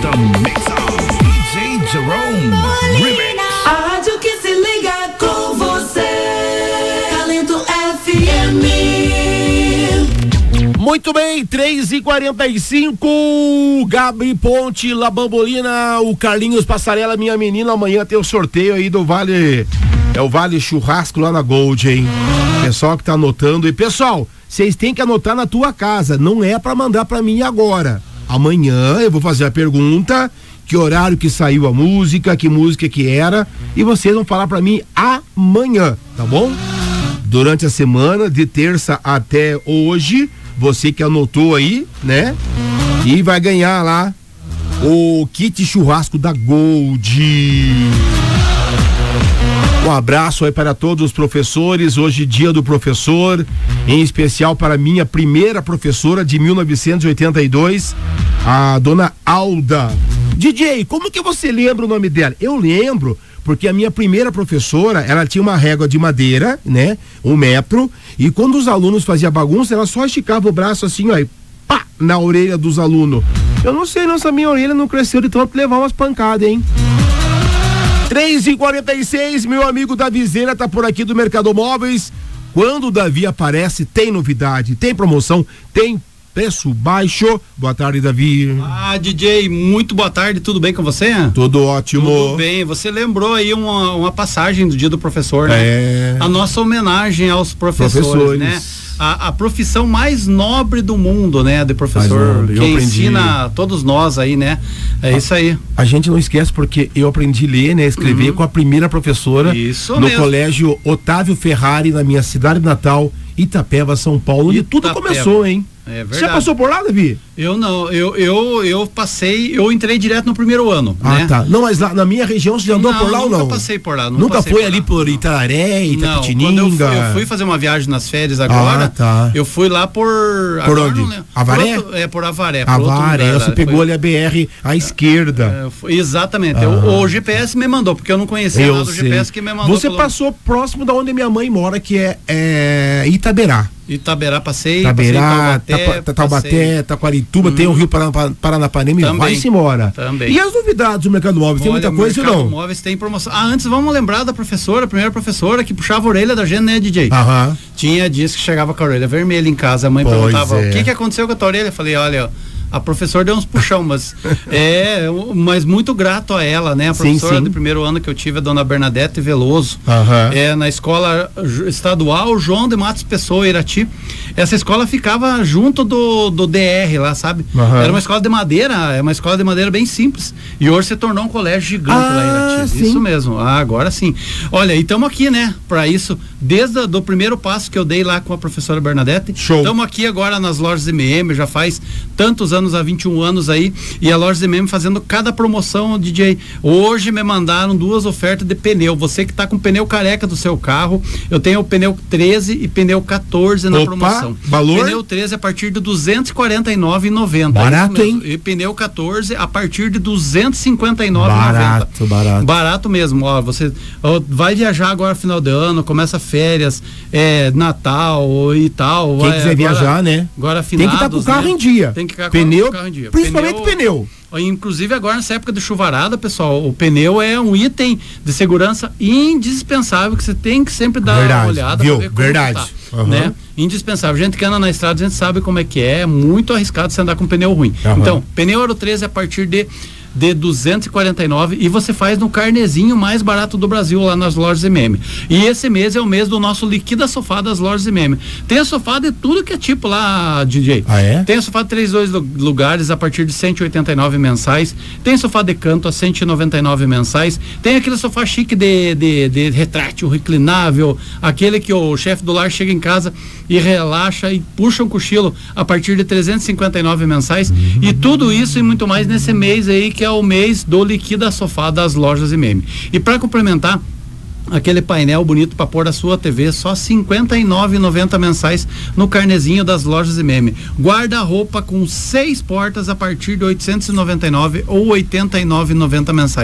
The Mix-Up, DJ Jerome Remix. A rádio que se liga com você, Talento FM. Muito bem, 3h45, Gabi Ponte, La Bambolina, o Carlinhos Passarela, minha menina, amanhã tem o sorteio aí do Vale, é o Vale Churrasco lá na Gold, hein? Pessoal que tá anotando, e pessoal, vocês têm que anotar na tua casa, não é pra mandar pra mim agora. Amanhã eu vou fazer a pergunta, que horário que saiu a música, que música que era, e vocês vão falar pra mim amanhã, tá bom? Durante a semana, de terça até hoje, você que anotou aí, né? E vai ganhar lá o kit churrasco da Gold. Um abraço aí para todos os professores, hoje dia do professor, em especial para minha primeira professora de 1982, a dona Alda. DJ, como que você lembra o nome dela? Eu lembro, porque a minha primeira professora, ela tinha uma régua de madeira, né? 1 metro, e quando os alunos faziam bagunça, ela só esticava o braço assim, ó, e pá, na orelha dos alunos. Eu não sei, não, essa minha orelha não cresceu de tanto levar umas pancadas, hein? 3h46, meu amigo Davizeira tá por aqui do Mercado Móveis. Quando o Davi aparece, tem novidade, tem promoção, tem preço baixo. Boa tarde, Davi. DJ, muito boa tarde, tudo bem com você? Tudo ótimo. Tudo bem, você lembrou aí uma passagem do dia do professor, né? É. A nossa homenagem aos professores. Né? A profissão mais nobre do mundo, né? De professor, que ensina todos nós aí, né? É isso aí. A gente não esquece porque eu aprendi a ler, né? Escrever com a primeira professora no mesmo. Colégio Otávio Ferrari, na minha cidade natal, Itapeva, São Paulo, onde tudo começou, hein? É verdade. Você já passou por lá, Davi? Eu não, eu passei, eu entrei direto no primeiro ano, né? Tá. Não, mas lá na minha região você já andou por lá ou não? Nunca passei por lá. Nunca foi ali por Itararé, Itapetininga? Não, quando eu fui fazer uma viagem nas férias agora, eu fui lá por onde? Avaré? Por Avaré. Avaré, você pegou ali a BR à esquerda. Exatamente, o GPS me mandou, porque eu não conhecia nada do GPS que me mandou. Você passou próximo da onde minha mãe mora, que é Itaberá. Itaberá passei, Taubaté, Taquarituba, tem o Rio Paranapanema e vai-se embora. Também. E as novidades do Mercado Móveis? Tem muita coisa ou não? O Mercado Móveis tem promoção. Antes vamos lembrar da professora, a primeira professora que puxava a orelha da gente, né, DJ? Tinha dias que chegava com a orelha vermelha em casa, a mãe perguntava, o que aconteceu com a tua orelha? Eu falei, olha, a professora deu uns puxão, mas mas muito grato a ela, né? A professora do primeiro ano que eu tive, a dona Bernadette Veloso, na escola estadual João de Matos Pessoa, Irati. Essa escola ficava junto do DR lá, sabe? Era uma escola de madeira, é uma escola de madeira bem simples. E hoje se tornou um colégio gigante lá em Irati. Isso mesmo, agora sim. Olha, e estamos aqui, né? Para isso, desde o primeiro passo que eu dei lá com a professora Bernadette. Estamos aqui agora nas lojas MM, já faz tantos anos, há 21 anos aí, e a loja MM fazendo cada promoção, DJ. Hoje me mandaram 2 ofertas de pneu. Você que tá com pneu careca do seu carro, eu tenho o pneu 13 e pneu 14 na promoção. Valor? Pneu 13 a partir de R$ 249,90. Barato, hein? E pneu 14 a partir de R$ 259,90. Barato mesmo. Ó, você vai viajar agora final de ano, começa férias, Natal e tal. Quem quiser viajar, né? Agora tem que estar com o carro em dia. Tem que estar com o carro em dia. Principalmente pneu. Inclusive agora nessa época de chuvarada, pessoal, o pneu é um item de segurança indispensável que você tem que sempre dar uma olhada. Viu? Pra ver como tá, né? Indispensável. Gente que anda na estrada, a gente sabe como é que é muito arriscado você andar com pneu ruim. Então, pneu Aro 13 a partir de 249 e você faz no carnezinho mais barato do Brasil lá nas lojas MM. E esse mês é o mês do nosso Liquida Sofá das lojas MM. Tem a sofá de tudo que é tipo lá, DJ. Tem a sofá de 3 lugares a partir de 189 mensais. Tem sofá de canto a 199 mensais. Tem aquele sofá chique de retrátil, reclinável, aquele que o chefe do lar chega em casa e relaxa e puxa um cochilo a partir de 359 mensais. E tudo isso e muito mais nesse mês aí, que é o mês do Liquida Sofá das lojas MM. E para complementar, aquele painel bonito para pôr a sua TV, só R$ 59,90 mensais no carnezinho das lojas MM. Guarda-roupa com 6 portas a partir de R$ 899 ou R$ 89,90 mensais.